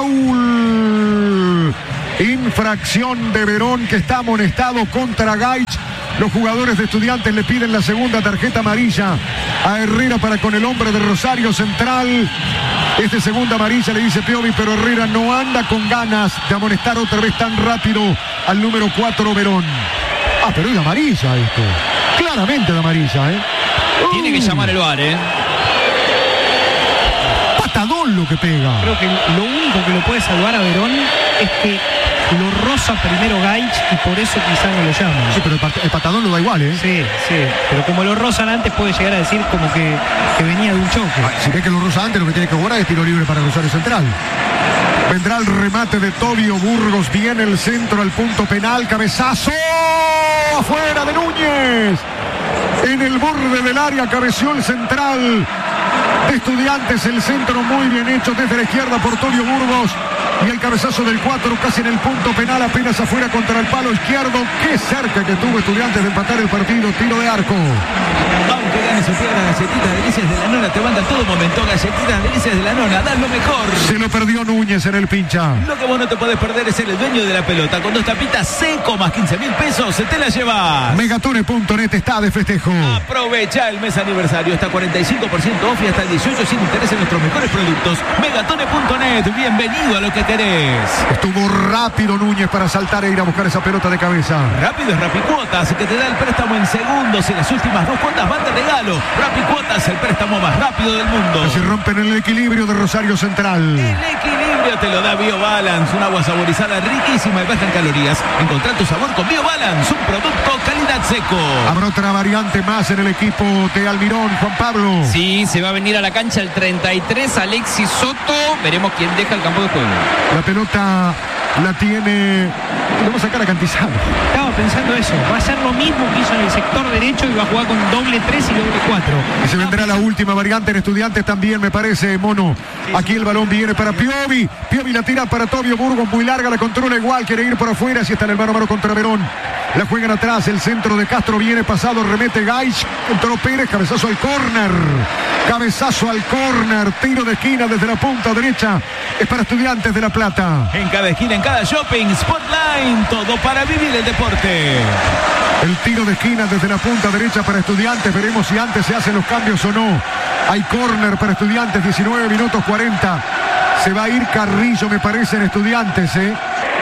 foul, infracción de Verón que está amonestado contra Gaich. Los jugadores de Estudiantes le piden la segunda tarjeta amarilla a Herrera para con el hombre de Rosario Central. Este segunda amarilla le dice Piovi, pero Herrera no anda con ganas de amonestar otra vez tan rápido al número cuatro Verón. Ah, pero es de amarilla esto. Claramente de amarilla, ¿eh? Tiene que llamar el V A R, ¿eh? Patadón lo que pega. Creo que lo único que lo puede salvar a Verón es que lo roza primero Gaich y por eso quizás no lo llaman. Sí, pero el, pat el patadón lo da igual, ¿eh? Sí, sí. Pero como lo rozan antes puede llegar a decir como que, que venía de un choque. Ah, si ve que lo roza antes, lo que tiene que jugar es tiro libre para Rosario Central. Vendrá el remate de Tobio Burgos. Viene el centro al punto penal. Cabezazo. Afuera de Núñez. En el borde del área cabeció el central de Estudiantes. El centro muy bien hecho desde la izquierda por Tobio Burgos. Y el cabezazo del cuatro casi en el punto penal, apenas afuera contra el palo izquierdo. Qué cerca que tuvo Estudiantes de empatar el partido. Tiro de arco. Aunque ganes o pierdas, galletitas delicias de la nona te van a todo momento. Galletitas delicias de la nona, dan lo mejor. Se lo perdió Núñez en el Pincha. Lo que vos no te podés perder es ser el dueño de la pelota. Con dos tapitas Seco más quince mil pesos, se te la llevas. Megatone punto net está de festejo. Aprovecha el mes aniversario. Hasta cuarenta y cinco por ciento off y hasta el dieciocho sin interés en nuestros mejores productos. Megatone punto net, bienvenido a lo que querés. Estuvo rápido Núñez para saltar e ir a buscar esa pelota de cabeza. Rápido es Rapicuotas, que te da el préstamo en segundos y las últimas dos cuotas van de regalo. Rapicuotas, el préstamo más rápido del mundo. Se rompen el equilibrio de Rosario Central. El equilibrio te lo da BioBalance, un agua saborizada riquísima y baja en calorías. Encontrá tu sabor con BioBalance, un producto calidad Seco. Habrá otra variante más en el equipo de Almirón, Juan Pablo. Sí, se va a venir a la cancha el treinta y tres, Alexis Soto. Veremos quién deja el campo de juego. La pelota la tiene lo vamos a sacar a Cantizano. Estaba pensando eso. Va a ser lo mismo que hizo en el sector derecho y va a jugar con doble tres y doble cuatro. Y se vendrá la última variante en Estudiantes también, me parece, Mono. Aquí el balón viene para Piovi. Piovi la tira para Tobio Burgos, muy larga, la controla igual, quiere ir por afuera, si está en el mano a mano contra Verón. La juegan atrás, el centro de Castro viene pasado, remete Gaich, entró Pérez, cabezazo al córner. Cabezazo al córner, tiro de esquina desde la punta derecha. Es para Estudiantes de La Plata. En cada esquina, en cada shopping, Spotline, todo para vivir el deporte. El tiro de esquina desde la punta derecha para Estudiantes. Veremos si antes se hacen los cambios o no. Hay córner para Estudiantes, diecinueve minutos cuarenta. Se va a ir Carrillo, me parece, en Estudiantes, ¿eh?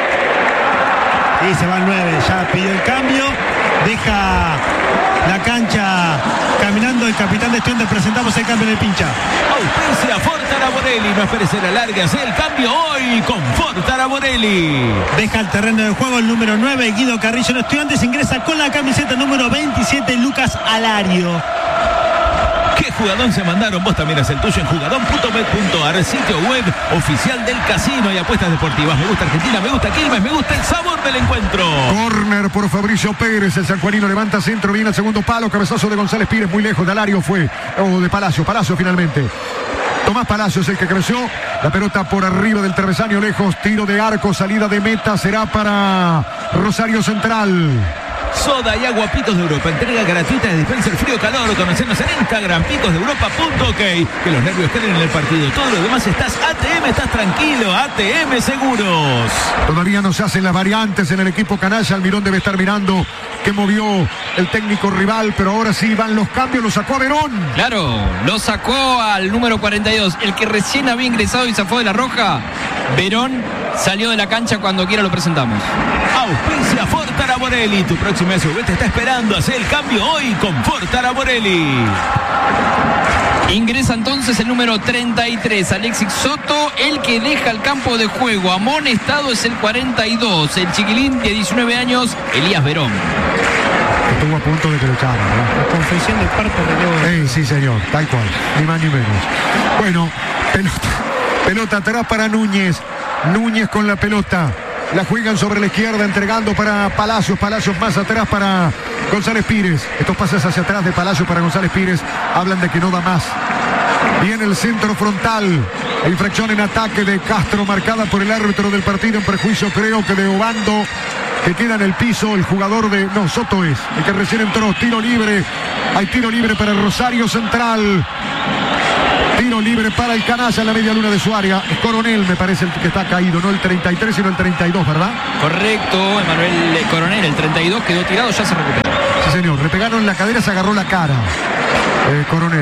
Y se va el nueve, ya pidió el cambio. Deja la cancha caminando el capitán de Estudiantes. Presentamos el cambio en el pincha. Auspicia Fortaraborelli, no esperes a la larga, hace el cambio hoy con Fortaraborelli. Deja el terreno de juego el número nueve, Guido Carrillo en Estudiantes, ingresa con la camiseta número veintisiete, Lucas Alario. ¿Qué jugadón se mandaron? Vos también haz el tuyo en jugadón punto bet punto ar, sitio web oficial del casino y apuestas deportivas. Me gusta Argentina, me gusta Quilmes, me gusta el sabor del encuentro. Córner por Fabricio Pérez, el sanjuanino levanta centro, viene al segundo palo, cabezazo de González Pires, muy lejos, de Alario fue, o de Palacio, Palacio finalmente. Tomás Palacios el que creció, la pelota por arriba del travesaño lejos, tiro de arco, salida de meta, será para Rosario Central. Soda y agua Picos de Europa, entrega gratuita de dispenser frío-calor. Conocernos en Instagram, picos de europa punto ok. Que los nervios queden en el partido. Todo lo demás estás A T M, estás tranquilo. A T M Seguros. Todavía no se hacen las variantes en el equipo canalla. Almirón debe estar mirando qué movió el técnico rival, pero ahora sí van los cambios. Lo sacó a Verón. Claro, lo sacó al número cuarenta y dos, el que recién había ingresado y zafó de la roja. Verón salió de la cancha, cuando quiera lo presentamos. Auspicia Fortaraborelli, tu próxima S U V te está esperando. Haz el cambio hoy con Fortaraborelli. Ingresa entonces el número treinta y tres, Alexis Soto, el que deja el campo de juego. Amonestado es el cuarenta y dos, el chiquilín de diecinueve años, Elías Verón. Estuvo a punto de que lo echaran, ¿no? La confesión de parte relevo. Eh, sí, señor, tal cual, ni más ni menos. Bueno, pelota, pelota atrás para Núñez. Núñez con la pelota. La juegan sobre la izquierda, entregando para Palacios. Palacios más atrás para González Pires. Estos pases hacia atrás de Palacios para González Pires hablan de que no da más. Viene el centro frontal. La infracción en ataque de Castro, marcada por el árbitro del partido, en perjuicio creo que de Obando, que queda en el piso el jugador de... No, Soto es el que recién entró. Tiro libre. Hay tiro libre para Rosario Central. Tiro libre para el canalla en la media luna de su área. Es Coronel, me parece, el que está caído, no el treinta y tres, sino el treinta y dos, ¿verdad? Correcto, Emanuel Coronel, el treinta y dos quedó tirado, ya se recuperó. Sí, señor, le pegaron en la cadera, se agarró la cara. Eh, Coronel.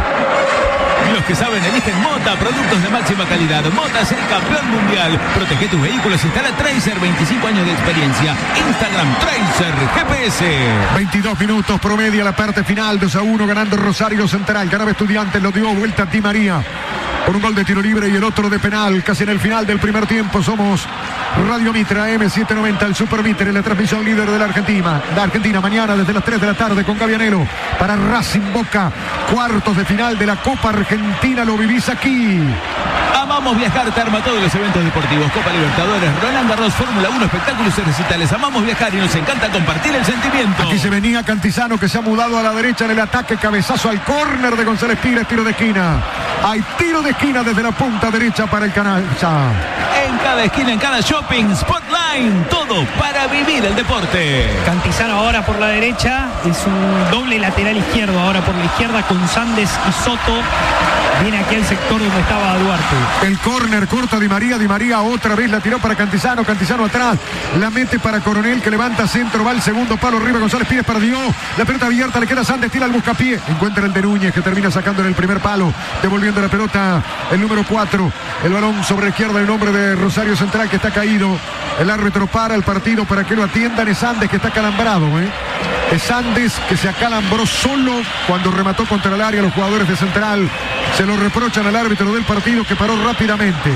Los que saben eligen Mota, productos de máxima calidad. Mota es el campeón mundial. Protege tus vehículos, instala Tracer, veinticinco años de experiencia. Instagram Tracer G P S. veintidós minutos promedia la parte final, dos a uno ganando Rosario Central. Ganaba Estudiantes, lo dio vuelta a Di María por un gol de tiro libre y el otro de penal, casi en el final del primer tiempo. Somos Radio Mitra, M setecientos noventa, el Super Mitre, en la transmisión líder de la Argentina. La Argentina mañana desde las tres de la tarde con Gavianelo para Racing Boca. Cuartos de final de la Copa Argentina, lo vivís aquí. Amamos viajar, te arma todos los eventos deportivos. Copa Libertadores, Roland Garros, Fórmula uno, espectáculos y recitales. Amamos viajar y nos encanta compartir el sentimiento. Aquí se venía Cantizano, que se ha mudado a la derecha en el ataque. Cabezazo al córner de González Pires, tiro de esquina. Hay tiro de esquina desde la punta derecha para el canal. Ya. En cada esquina, en cada shopping, Spotline, todo para vivir el deporte. Cantizano ahora por la derecha, es un doble lateral izquierdo ahora por la izquierda con Sandes y Soto. Viene aquí al sector donde estaba Duarte. El córner corta Di María, Di María otra vez la tiró para Cantizano, Cantizano atrás, la mete para Coronel, que levanta centro, va al segundo palo arriba, González Pires perdió, la pelota abierta, le queda Sandes, tira al buscapié, encuentra el de Núñez, que termina sacando en el primer palo, devolviendo la pelota el número cuatro, el balón sobre la izquierda, el nombre de Rosario Central, que está caído, el árbitro para el partido para que lo atiendan. Es Sandes, que está calambrado, ¿eh? Es Sandes, que se acalambró solo cuando remató contra el área. Los jugadores de Central se lo reprochan al árbitro del partido, que paró rápidamente.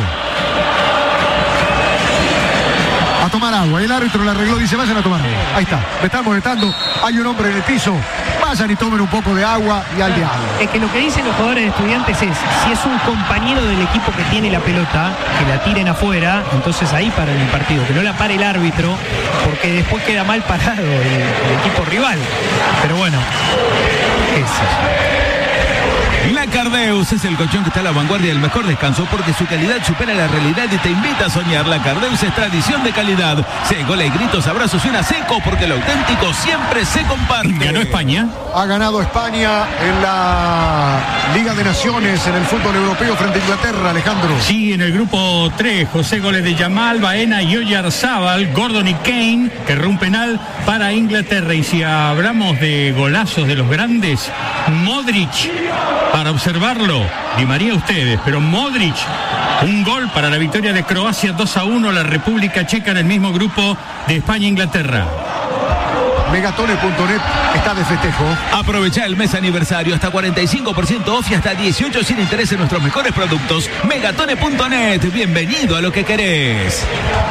A tomar agua. El árbitro le arregló, dice, vayan a tomar agua. Ahí está, me están molestando. Hay un hombre en el piso. vayan y tomen un poco de agua y al diablo. Es que lo que dicen los jugadores de Estudiantes es, si es un compañero del equipo que tiene la pelota, que la tiren afuera, entonces ahí para el partido, que no la pare el árbitro, porque después queda mal parado el, el equipo rival. Pero bueno, qué sé yo. La Cardeus es el colchón que está a la vanguardia del mejor descanso porque su calidad supera la realidad y te invita a soñar. La Cardeus es tradición de calidad. Se gola y gritos, abrazos y una seco porque lo auténtico siempre se comparte. ¿Ganó España? Ha ganado España en la Liga de Naciones en el fútbol europeo frente a Inglaterra, Alejandro. Sí, en el grupo tres, José, goles de Yamal, Baena y Oyarzábal, Gordon y Kane, que erró un penal para Inglaterra. Y si hablamos de golazos de los grandes, Modric, para observarlo, Di María ustedes, pero Modric, un gol para la victoria de Croacia dos a uno, la República Checa en el mismo grupo de España e Inglaterra. Megatone punto net está de festejo. Aprovecha el mes aniversario, hasta cuarenta y cinco por ciento off y hasta dieciocho sin interés en nuestros mejores productos. Megatone punto net, bienvenido a lo que querés.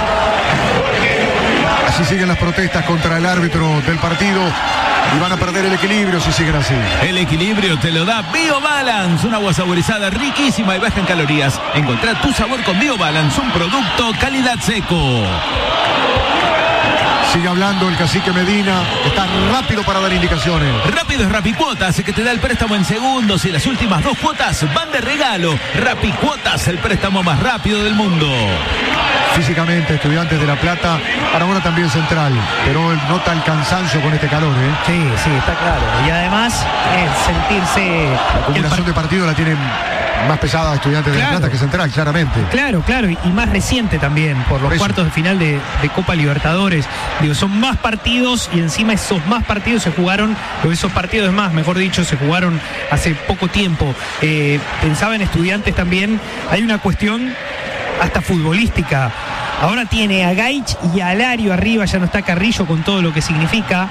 Así siguen las protestas contra el árbitro del partido y van a perder el equilibrio si siguen así. El equilibrio te lo da BioBalance, un agua saborizada riquísima y baja en calorías. Encontrá tu sabor con BioBalance, un producto calidad seco. Sigue hablando el cacique Medina, está rápido para dar indicaciones. Rápido es Rapicuotas, que te da el préstamo en segundos y las últimas dos cuotas van de regalo. Rapicuotas, el préstamo más rápido del mundo. Físicamente, Estudiantes de La Plata, para ahora también Central, pero él nota el cansancio con este calor, ¿eh? Sí, sí, está claro. Y además, es sentirse... La acumulación de partido la tienen más pesada Estudiantes claro. de La Plata que Central, claramente. Claro, claro, y más reciente también, por los por cuartos de final de, de Copa Libertadores. Digo, son más partidos y encima esos más partidos se jugaron, o esos partidos más, mejor dicho, se jugaron hace poco tiempo. Eh, pensaba en Estudiantes también, hay una cuestión hasta futbolística. Ahora tiene a Gaich y a Alario arriba, ya no está Carrillo con todo lo que significa.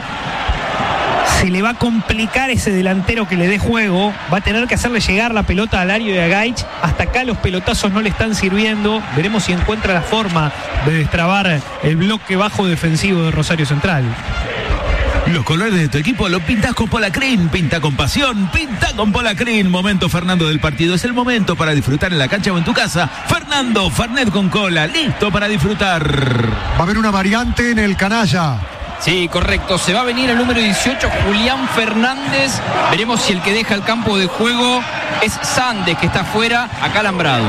Se le va a complicar ese delantero que le dé juego, va a tener que hacerle llegar la pelota a Alario y a Gaich. Hasta acá los pelotazos no le están sirviendo. Veremos si encuentra la forma de destrabar el bloque bajo defensivo de Rosario Central. Los colores de tu equipo lo pintas con Polacrin, pinta con pasión, pinta con Polacrin. Momento Fernando del partido, es el momento para disfrutar en la cancha o en tu casa. Fernando, Fernet con cola, listo para disfrutar. Va a haber una variante en el canalla. Sí, correcto. Se va a venir el número dieciocho, Julián Fernández. Veremos si el que deja el campo de juego es Sandes, que está afuera, acalambrado.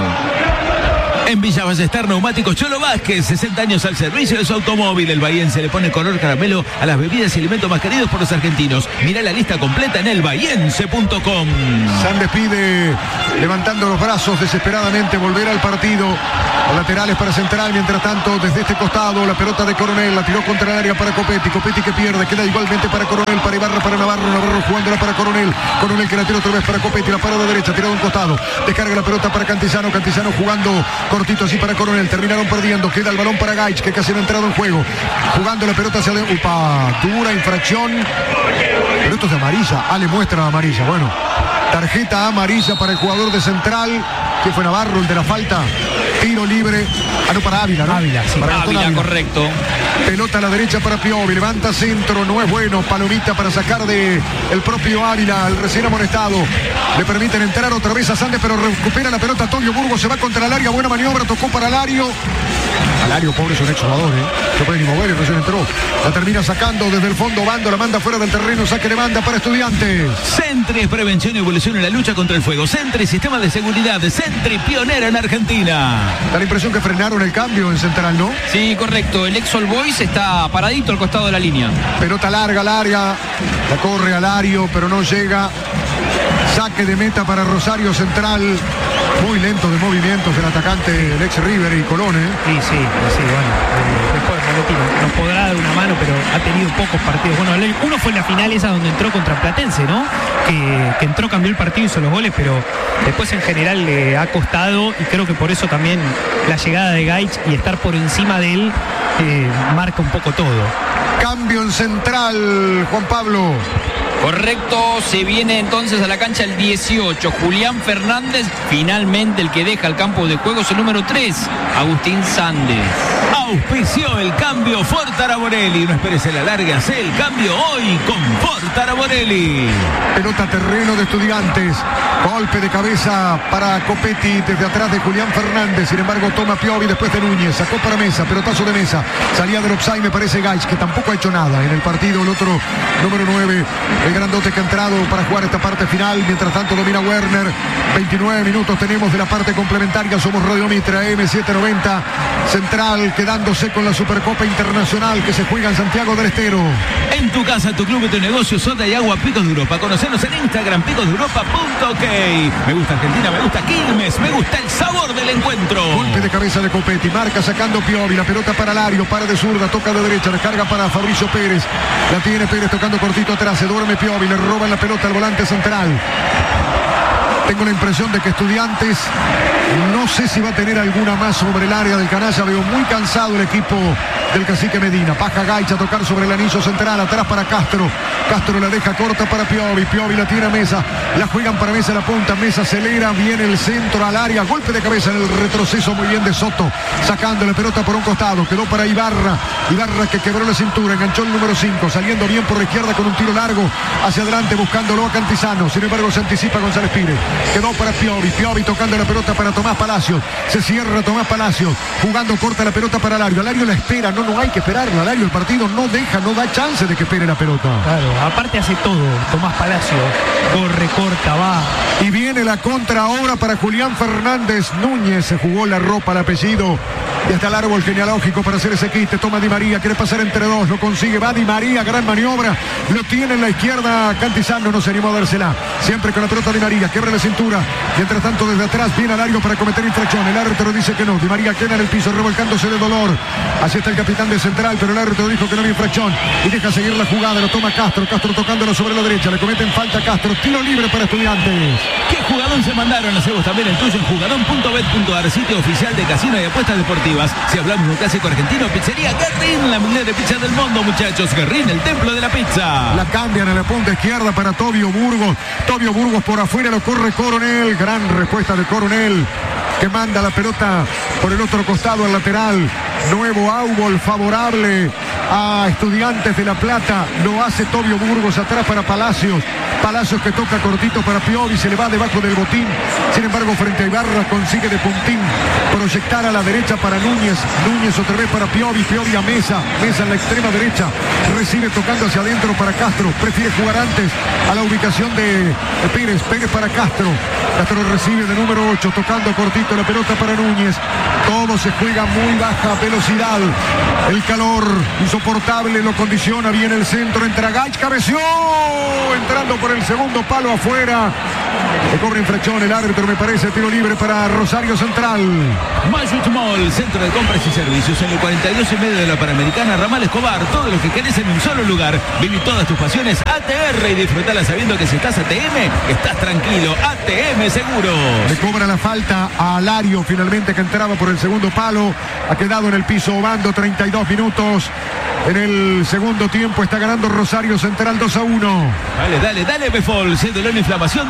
En Villa Ballester, Neumáticos Cholo Vázquez, sesenta años al servicio de su automóvil. El bahiense le pone color caramelo a las bebidas y alimentos más queridos por los argentinos. Mirá la lista completa en el bahiense punto com. Sandes pide, levantando los brazos desesperadamente, volver al partido. Los laterales para Central, mientras tanto, desde este costado, la pelota de Coronel, la tiró contra el área para Copetti. Copetti que pierde, queda igualmente para Coronel, para Ibarra, para Navarro. Navarro jugándola para Coronel. Coronel que la tira otra vez para Copetti, la para de derecha, tirado a un costado. Descarga la pelota para Cantizano. Cantizano jugando cortito así para Coronel. Terminaron perdiendo. Queda el balón para Gaich, que casi no ha entrado en juego. Jugando la pelota hacia... Upa, dura infracción. Pero esto es de amarilla. Ah, le muestra la amarilla. Bueno, tarjeta amarilla para el jugador de Central. que fue Navarro el de la falta. Tiro libre. Ah, no, para Ávila, ¿no? Ávila, sí. Para Ávila, Ávila, correcto. Pelota a la derecha para Piovi. Levanta centro, no es bueno. Palomita para sacar de el propio Ávila, el recién amonestado. Le permiten entrar otra vez a Sandes, pero recupera la pelota Antonio Burgos. Se va contra el área. Buena maniobra, tocó para Alario. Alario, pobre, es un exjugador, ¿eh? No puede ni mover, recién entró. La termina sacando desde el fondo. Bando, la manda fuera del terreno. Saque de banda para Estudiantes. Sentry, prevención y evolución en la lucha contra el fuego. Sentry, sistema de seguridad. Sentry, pionera en Argentina. Da la impresión que frenaron el cambio en Central, ¿no? Sí, correcto. El ex All Boys está paradito al costado de la línea. Pelota larga al área. La corre Alario, pero no llega. Saque de meta para Rosario Central. Muy lento de movimientos del atacante, el ex River y Colón, ¿eh? Sí, sí, sí, bueno. Eh, después Moletti nos podrá dar una mano, pero ha tenido pocos partidos. Bueno, uno fue en la final esa donde entró contra Platense, ¿no? Que, que entró, cambió el partido, hizo los goles, pero después en general le ha costado y creo que por eso también la llegada de Gaich y estar por encima de él eh, marca un poco todo. Cambio en Central, Juan Pablo. Correcto, se viene entonces a la cancha el dieciocho, Julián Fernández, finalmente el que deja el campo de juego es el número tres, Agustín Sandes. Auspició el cambio Ford Araborelli. No esperes el alargue, hace el cambio hoy con Ford Araborelli. Pelota terreno de Estudiantes. Golpe de cabeza para Copetti desde atrás de Julián Fernández. Sin embargo, toma Piovi después de Núñez. Sacó para Mesa, pelotazo de Mesa. Salía del offside, me parece Gaich, que tampoco ha hecho nada en el partido. El otro número nueve, el grandote que ha entrado para jugar esta parte final. Mientras tanto domina Werner. veintinueve minutos tenemos de la parte complementaria. Somos Radio Mitra, M setecientos noventa. Central quedándose con la Supercopa Internacional que se juega en Santiago del Estero. En tu casa, tu club, tu negocio, soda y agua, Picos de Europa. Conocernos en Instagram, picos de europa punto ok. Me gusta Argentina, me gusta Quilmes, me gusta el sabor del encuentro. Golpe de cabeza de Copetti, marca sacando Piovi, la pelota para Lario, para de zurda, toca de derecha, descarga para Fabricio Pérez. La tiene Pérez tocando cortito atrás, se duerme Piovi, le roban la pelota al volante central. Tengo la impresión de que Estudiantes, no sé si va a tener alguna más sobre el área del canalla. Veo muy cansado el equipo del cacique Medina. Baja Gaich a tocar sobre el anillo central, atrás para Castro. Castro la deja corta para Piovi. Piovi la tira a Mesa. La juegan para Mesa la punta. Mesa acelera, viene el centro al área. Golpe de cabeza en el retroceso muy bien de Soto. Sacando la pelota por un costado. Quedó para Ibarra. Ibarra que quebró la cintura. Enganchó el número cinco. Saliendo bien por la izquierda con un tiro largo. Hacia adelante buscándolo a Cantizano. Sin embargo se anticipa González Pires. Quedó para Piovi. Piovi tocando la pelota para Tomás Palacios. Se cierra Tomás Palacios. Jugando corta la pelota para Lario. Lario la espera. No, no hay que esperarla. Lario el partido no deja, no da chance de que espere la pelota. Claro, aparte hace todo. Tomás Palacios. Corre, corta, va. Y viene la contra ahora para Julián Fernández. Núñez se jugó la ropa, el apellido. Y hasta el árbol genealógico para hacer ese quite. Toma Di María, quiere pasar entre dos, lo consigue. Va Di María, gran maniobra. Lo tiene en la izquierda Cantizano, no se animó a dársela. Siempre con la pelota Di María, quiebra la cintura. Mientras tanto desde atrás viene Alario para cometer infracción. El árbitro dice que no. Di María queda en el piso revolcándose de dolor. Así está el capitán de Central, pero el árbitro dijo que no había infracción. Y deja seguir la jugada, lo toma Castro. Castro tocándolo sobre la derecha. Le cometen falta a Castro. Tiro libre para Estudiantes. ¿Qué jugadón se mandaron? Hacemos también el tuyo en jugadón punto bet punto ar, sitio oficial de casino y apuestas deportivas. Si hablamos de un clásico argentino, pizzería Guerrín, la mejor pizza del mundo, muchachos. Guerrín, el templo de la pizza. La cambian a la punta izquierda para Tobio Burgos. Tobio Burgos por afuera, lo corre Coronel. Gran respuesta de Coronel, que manda la pelota por el otro costado al lateral. Nuevo áubol favorable a Estudiantes de La Plata. Lo hace Tobio Burgos atrás para Palacios. Palacios que toca cortito para Piovi, se le va debajo del botín. Sin embargo, frente a Ibarra consigue de puntín proyectar a la derecha para Núñez. Núñez otra vez para Piovi. Piovi a Mesa. Mesa en la extrema derecha. Recibe tocando hacia adentro para Castro. Prefiere jugar antes a la ubicación de Pérez. Pérez para Castro. Castro recibe de número ocho. Tocando cortito la pelota para Núñez. Todo se juega muy baja velocidad. El calor insoportable lo condiciona. Viene el centro. Entra Gaich. Cabeció. Entrando por el segundo palo afuera. Le cobra infracción el árbitro, me parece. Tiro libre para Rosario Central. Mayut Mall, centro de compras y servicios en el cuarenta y dos y medio de la Panamericana, Ramal Escobar. Todo lo que querés en un solo lugar. Viví todas tus pasiones A T R y disfrutala sabiendo que si estás A T M, estás tranquilo. A T M Seguros. Le cobra la falta a Alario, finalmente, que entraba por el segundo palo. Ha quedado en el piso Obando, treinta y dos minutos. En el segundo tiempo está ganando Rosario Central dos a uno. Dale, dale, dale, Befol. Siendo la inflamación.